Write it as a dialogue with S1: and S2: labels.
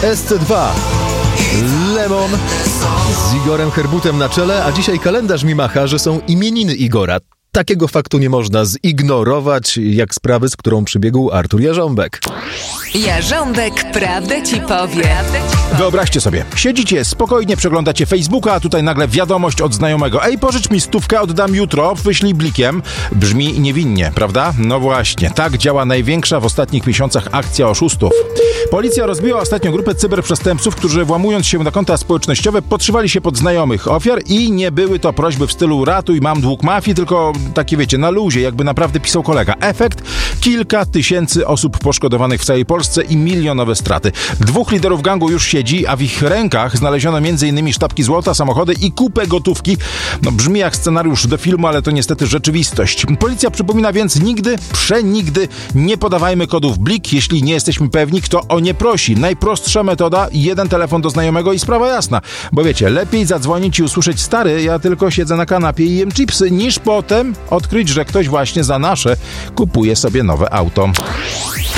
S1: SC2, Lemon z Igorem Herbutem na czele, a dzisiaj kalendarz mi macha, że są imieniny Igora. Takiego faktu nie można zignorować, jak sprawy, z którą przybiegł Artur Jarząbek.
S2: Jarząbek prawdę ci powie.
S3: Wyobraźcie sobie, siedzicie, spokojnie przeglądacie Facebooka, a tutaj nagle wiadomość od znajomego. Ej, pożycz mi 100, oddam jutro, wyślij blikiem. Brzmi niewinnie, prawda? No właśnie, tak działa największa w ostatnich miesiącach akcja oszustów. Policja rozbiła ostatnio grupę cyberprzestępców, którzy włamując się na konta społecznościowe podszywali się pod znajomych ofiar i nie były to prośby w stylu ratuj, mam dług mafii, tylko takie wiecie, na luzie, jakby naprawdę pisał kolega. Efekt? Kilka tysięcy osób poszkodowanych w całej Polsce i milionowe straty. 2 liderów gangu już siedzi, a w ich rękach znaleziono m.in. sztabki złota, samochody i kupę gotówki. No brzmi jak scenariusz do filmu, ale to niestety rzeczywistość. Policja przypomina więc nigdy, przenigdy nie podawajmy kodów Blik, jeśli nie jesteśmy pewni, kto o nie prosi. Najprostsza metoda, jeden telefon do znajomego i sprawa jasna. Bo wiecie, lepiej zadzwonić i usłyszeć stary, ja tylko siedzę na kanapie i jem chipsy, niż potem odkryć, że ktoś właśnie za nasze kupuje sobie nowe auto.